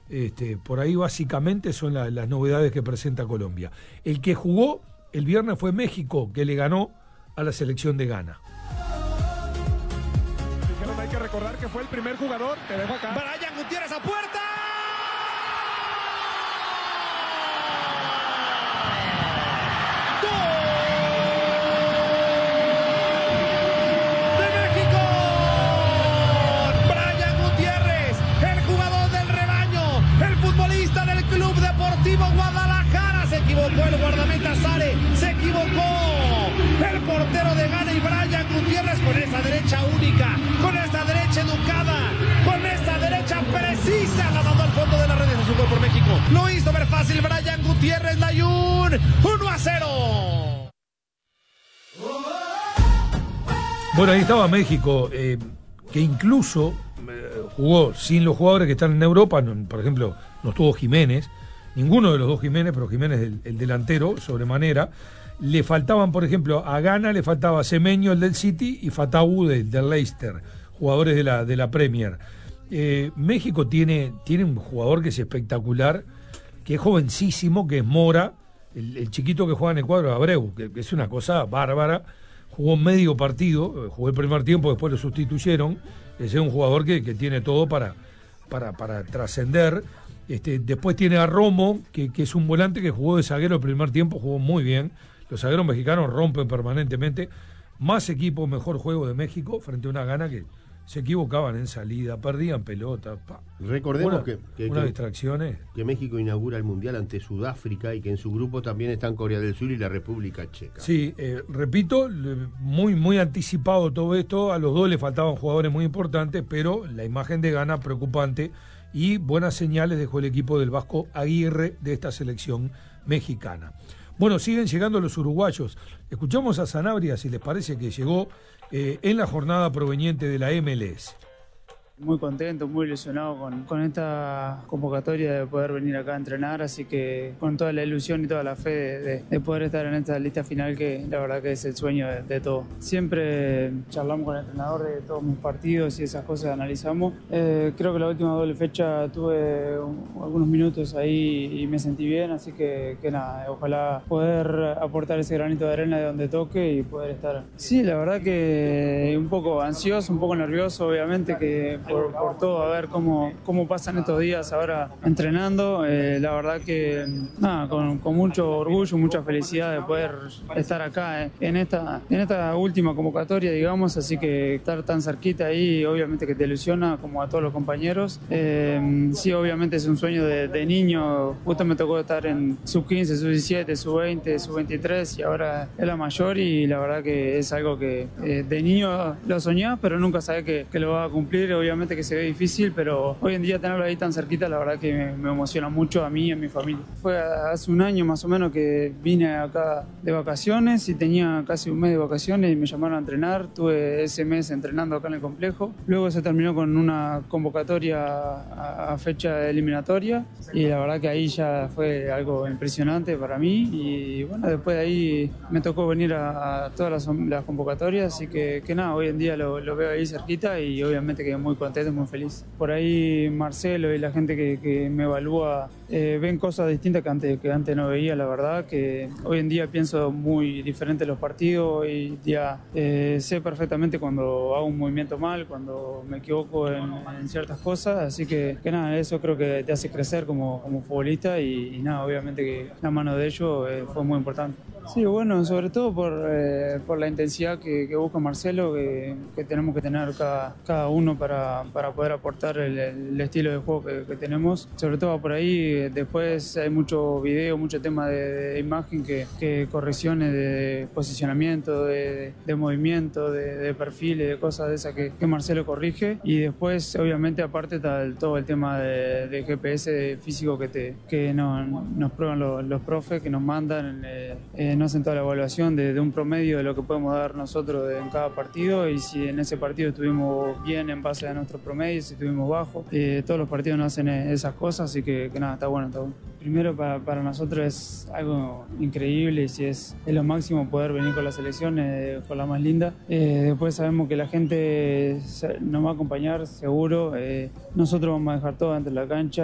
Por ahí básicamente son las novedades que presenta Colombia. El que jugó el viernes fue México, que le ganó a la selección de Ghana. Dijeron, hay que recordar que fue el primer jugador. Te dejo acá. Brian Gutiérrez a puerta. Club Deportivo Guadalajara, se equivocó el guardameta Sare, se equivocó el portero de Ghana y Brian Gutiérrez con esa derecha única, con esa derecha educada, con esa derecha precisa, la mandó al fondo de la red de su gol por México. Lo hizo ver fácil Brian Gutiérrez, Layún, 1-0. Bueno, ahí estaba México, que incluso jugó sin los jugadores que están en Europa, por ejemplo, no estuvo Jiménez, ninguno de los dos Jiménez, pero Jiménez el delantero, sobremanera. Le faltaban, por ejemplo, a Ghana le faltaba Semenyo, el del City, y Fatawu del Leicester, jugadores de la Premier. México tiene un jugador que es espectacular, que es jovencísimo, que es Mora, el chiquito que juega en el cuadro de Abreu, que es una cosa bárbara. Jugó medio partido, jugó el primer tiempo, después lo sustituyeron. Es un jugador que tiene todo para trascender. Después tiene a Romo, que es un volante que jugó de zaguero el primer tiempo, jugó muy bien. Los zagueros mexicanos rompen permanentemente. Más equipo, mejor juego de México frente a una Ghana que se equivocaban en salida, perdían pelota. Recordemos unas distracciones. Que México inaugura el Mundial ante Sudáfrica y que en su grupo también están Corea del Sur y la República Checa. Sí, repito, muy anticipado todo esto. A los dos le faltaban jugadores muy importantes, pero la imagen de Ghana preocupante y buenas señales dejó el equipo del Vasco Aguirre de esta selección mexicana. Bueno, siguen llegando los uruguayos. Escuchamos a Sanabria, si les parece, que llegó en la jornada proveniente de la MLS. Muy contento, muy ilusionado con esta convocatoria de poder venir acá a entrenar, así que con toda la ilusión y toda la fe de poder estar en esta lista final, que la verdad que es el sueño de todos. Siempre charlamos con el entrenador de todos mis partidos y esas cosas analizamos. Creo que la última doble fecha tuve algunos minutos ahí y me sentí bien, así que nada, ojalá poder aportar ese granito de arena de donde toque y poder estar. Sí, la verdad que un poco ansioso, un poco nervioso, obviamente, que por todo, a ver cómo pasan estos días ahora entrenando. La verdad que nada, con mucho orgullo, mucha felicidad de poder estar acá en esta última convocatoria, digamos, así que estar tan cerquita ahí, obviamente que te ilusiona, como a todos los compañeros. Sí, obviamente es un sueño de niño, justo me tocó estar en sub-15, sub-17, sub-20, sub-23 y ahora es la mayor, y la verdad que es algo que de niño lo soñás, pero nunca sabés que lo va a cumplir. Obviamente que se ve difícil, pero hoy en día tenerlo ahí tan cerquita, la verdad que me emociona mucho a mí y a mi familia. Fue hace un año más o menos que vine acá de vacaciones y tenía casi un mes de vacaciones y me llamaron a entrenar. Tuve ese mes entrenando acá en el complejo. Luego se terminó con una convocatoria a fecha eliminatoria y la verdad que ahí ya fue algo impresionante para mí, y bueno, después de ahí me tocó venir a todas las convocatorias, así que nada, hoy en día lo veo ahí cerquita y obviamente que muy contento, muy feliz. Por ahí Marcelo y la gente que me evalúa ven cosas distintas que antes no veía, la verdad, que hoy en día pienso muy diferente los partidos. Hoy día sé perfectamente cuando hago un movimiento mal, cuando me equivoco en ciertas cosas, así que nada, eso creo que te hace crecer como futbolista y nada, obviamente que la mano de ellos fue muy importante. Sí, bueno, sobre todo por la intensidad que busca Marcelo, que tenemos que tener cada uno para poder aportar el estilo de juego que tenemos. Sobre todo por ahí, después hay mucho video, mucho tema de imagen, que correcciones de posicionamiento, de movimiento, de perfiles, de cosas de esas que Marcelo corrige. Y después, obviamente, aparte está todo el tema de GPS físico que nos prueban los profes, que nos mandan, nos hacen toda la evaluación de un promedio de lo que podemos dar nosotros en cada partido, y si en ese partido estuvimos bien en base a nuestro promedio, si estuvimos bajo. Todos los partidos nos hacen esas cosas, así que nada, está bueno. Primero para nosotros es algo increíble, y si es lo máximo poder venir con la selección, con la más linda. Después sabemos que la gente nos va a acompañar seguro, nosotros vamos a dejar todo dentro de la cancha.